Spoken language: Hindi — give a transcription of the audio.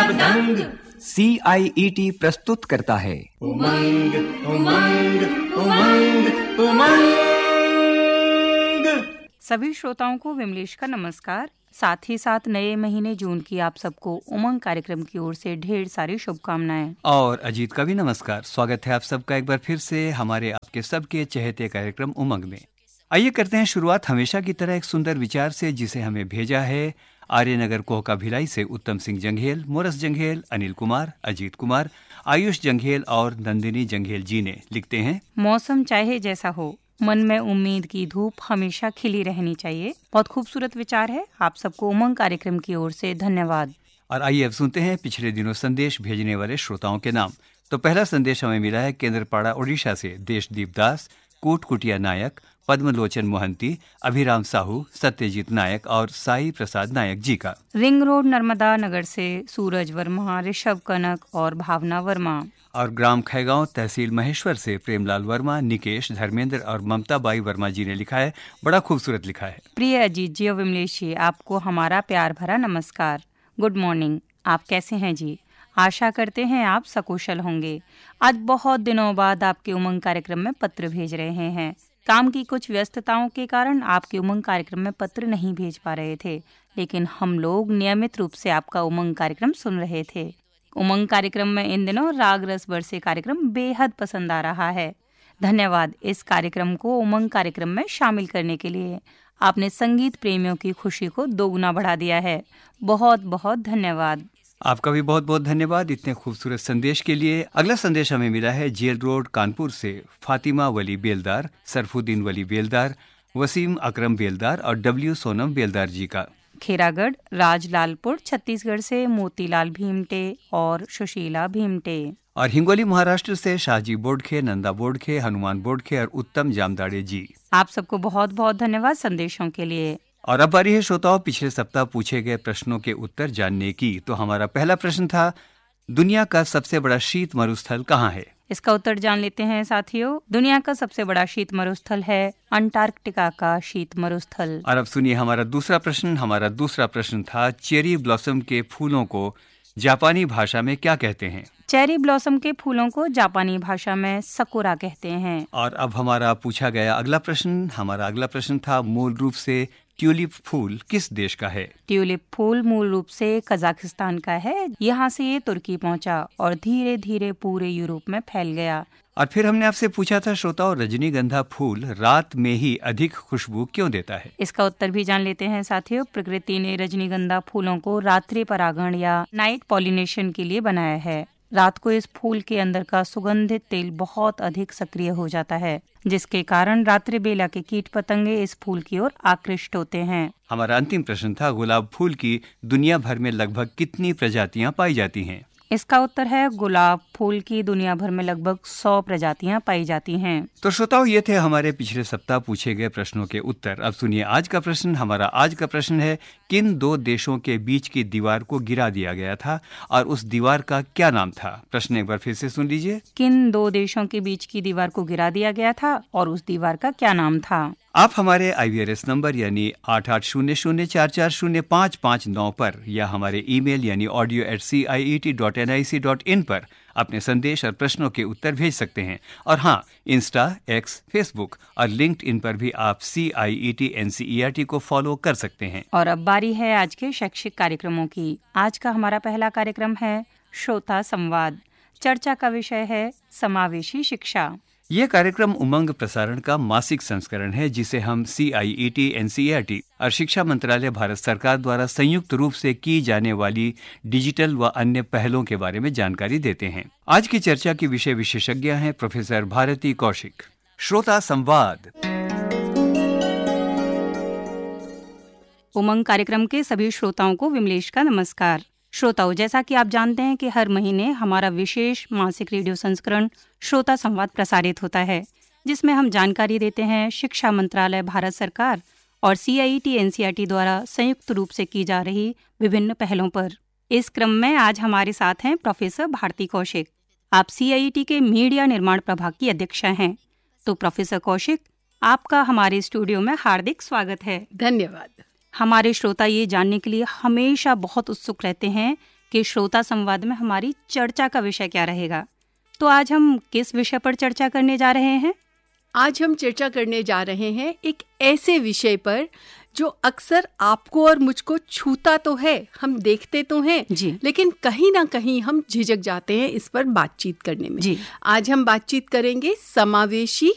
दंग। CIET प्रस्तुत करता है उमंग उमंग उमंग उमंग। सभी श्रोताओं को विमलेश का नमस्कार। साथ ही साथ नए महीने जून की आप सबको उमंग कार्यक्रम की ओर से ढेर सारी शुभकामनाएं। और अजीत का भी नमस्कार। स्वागत है आप सबका एक बार फिर से हमारे आपके सबके चहेते कार्यक्रम उमंग में। आइए करते हैं शुरुआत हमेशा की तरह एक सुंदर विचार से, जिसे हमें भेजा है आर्यनगर कोहका भिलाई से उत्तम सिंह जंघेल, मोरस जंघेल, अनिल कुमार, अजीत कुमार, आयुष जंघेल और नंदिनी जंघेल जी ने। लिखते हैं, मौसम चाहे जैसा हो, मन में उम्मीद की धूप हमेशा खिली रहनी चाहिए। बहुत खूबसूरत विचार है। आप सबको उमंग कार्यक्रम की ओर से धन्यवाद। और आइए अब सुनते हैं पिछले दिनों संदेश भेजने वाले श्रोताओं के नाम। तो पहला संदेश हमें मिला है केंद्रपाड़ा उड़ीसा से देशदीप दास, कुटिया नायक, पद्मलोचन मोहंती, अभिराम साहू, सत्यजीत नायक और साई प्रसाद नायक जी का। रिंग रोड नर्मदा नगर से सूरज वर्मा, ऋषभ कनक और भावना वर्मा। और ग्राम खैगांव तहसील महेश्वर से प्रेमलाल वर्मा, निकेश, धर्मेंद्र और ममता बाई वर्मा जी ने लिखा है। बड़ा खूबसूरत लिखा है। प्रिय अजीत जी और विमलेश जी, आपको हमारा प्यार भरा नमस्कार। Good morning. आप कैसे हैं जी? आशा करते हैं आप सकुशल होंगे। आज बहुत दिनों बाद आपके उमंग कार्यक्रम में पत्र भेज रहे हैं। काम की कुछ व्यस्तताओं के कारण आपके उमंग कार्यक्रम में पत्र नहीं भेज पा रहे थे, लेकिन हम लोग नियमित रूप से आपका उमंग कार्यक्रम सुन रहे थे। उमंग कार्यक्रम में इन दिनों राग रस बरसे कार्यक्रम बेहद पसंद आ रहा है। धन्यवाद इस कार्यक्रम को उमंग कार्यक्रम में शामिल करने के लिए। आपने संगीत प्रेमियों की खुशी को दोगुना बढ़ा दिया है। बहुत बहुत धन्यवाद। आपका भी बहुत बहुत धन्यवाद इतने खूबसूरत संदेश के लिए। अगला संदेश हमें मिला है जेल रोड कानपुर से फातिमा वली बेलदार, सरफुद्दीन वली बेलदार, वसीम अकरम बेलदार और W सोनम बेलदार जी का। खेरागढ़ राजलालपुर छत्तीसगढ़ से मोतीलाल भीमटे और सुशीला भीमटे। और हिंगोली महाराष्ट्र से शाहजी बोडखे, नंदा बोडखे, हनुमान बोडखे और उत्तम जामदाड़े जी। आप सबको बहुत बहुत धन्यवाद संदेशों के लिए। और अब बारी है श्रोताओं पिछले सप्ताह पूछे गए प्रश्नों के उत्तर जानने की। तो हमारा पहला प्रश्न था, दुनिया का सबसे बड़ा शीत मरुस्थल कहाँ है? इसका उत्तर जान लेते हैं साथियों। दुनिया का सबसे बड़ा शीत मरुस्थल है अंटार्कटिका का शीत मरुस्थल। और अब सुनिए हमारा दूसरा प्रश्न। हमारा दूसरा प्रश्न था, चेरी ब्लॉसम के फूलों को जापानी भाषा में क्या कहते हैं? चेरी ब्लॉसम के फूलों को जापानी भाषा में सकुरा कहते हैं। और अब हमारा पूछा गया अगला प्रश्न। हमारा अगला प्रश्न था, मूल रूप से ट्यूलिप फूल किस देश का है? ट्यूलिप फूल मूल रूप से कजाकिस्तान का है। यहाँ से ये तुर्की पहुँचा और धीरे धीरे पूरे यूरोप में फैल गया। और फिर हमने आपसे पूछा था श्रोताओं, रजनीगंधा फूल रात में ही अधिक खुशबू क्यों देता है? इसका उत्तर भी जान लेते हैं साथियों। प्रकृति ने रजनीगंधा फूलों को रात्रि परागण या नाइट पॉलिनेशन के लिए बनाया है। रात को इस फूल के अंदर का सुगंधित तेल बहुत अधिक सक्रिय हो जाता है, जिसके कारण रात्रि बेला के कीट पतंगे इस फूल की ओर आकृष्ट होते हैं। हमारा अंतिम प्रश्न था, गुलाब फूल की दुनिया भर में लगभग कितनी प्रजातियां पाई जाती हैं? इसका उत्तर है, गुलाब फूल की दुनिया भर में लगभग 100 प्रजातियां पाई जाती हैं। तो श्रोताओं, ये थे हमारे पिछले सप्ताह पूछे गए प्रश्नों के उत्तर। अब सुनिए आज का प्रश्न। हमारा आज का प्रश्न है, किन दो देशों के बीच की दीवार को गिरा दिया गया था और उस दीवार का क्या नाम था? प्रश्न एक बार फिर से सुन लीजिए। किन दो देशों के बीच की दीवार को गिरा दिया गया था और उस दीवार का क्या नाम था? आप हमारे IVRS नंबर यानी 8800440559 पर या हमारे ईमेल यानी audio@ciet.nic.in पर अपने संदेश और प्रश्नों के उत्तर भेज सकते हैं। और हाँ, इंस्टा, एक्स, फेसबुक और लिंक्डइन पर भी आप CIET NCERT को फॉलो कर सकते हैं। और अब बारी है आज के शैक्षिक कार्यक्रमों की। आज का हमारा पहला कार्यक्रम है श्रोता संवाद। चर्चा का विषय है समावेशी शिक्षा। ये कार्यक्रम उमंग प्रसारण का मासिक संस्करण है, जिसे हम CIET NCERT और शिक्षा मंत्रालय भारत सरकार द्वारा संयुक्त रूप से की जाने वाली डिजिटल व अन्य पहलों के बारे में जानकारी देते हैं। आज की चर्चा की विषय विशेषज्ञ हैं प्रोफेसर भारती कौशिक। श्रोता संवाद। उमंग कार्यक्रम के सभी श्रोताओं को विमलेश का नमस्कार। श्रोताओं, जैसा कि आप जानते हैं कि हर महीने हमारा विशेष मासिक रेडियो संस्करण श्रोता संवाद प्रसारित होता है, जिसमें हम जानकारी देते हैं शिक्षा मंत्रालय भारत सरकार और CIET NCERT द्वारा संयुक्त रूप से की जा रही विभिन्न पहलों पर। इस क्रम में आज हमारे साथ हैं प्रोफेसर भारती कौशिक। आप CIET के मीडिया निर्माण प्रभाग की अध्यक्षा हैं। तो प्रोफेसर कौशिक, आपका हमारे स्टूडियो में हार्दिक स्वागत है। धन्यवाद। हमारे श्रोता ये जानने के लिए हमेशा बहुत उत्सुक रहते हैं कि श्रोता संवाद में हमारी चर्चा का विषय क्या रहेगा। तो आज हम किस विषय पर चर्चा करने जा रहे हैं? आज हम चर्चा करने जा रहे हैं एक ऐसे विषय पर जो अक्सर आपको और मुझको छूता तो है, हम देखते तो हैं जी। लेकिन कहीं ना कहीं हम झिझक जाते हैं इस पर बातचीत करने में। जी। आज हम बातचीत करेंगे समावेशी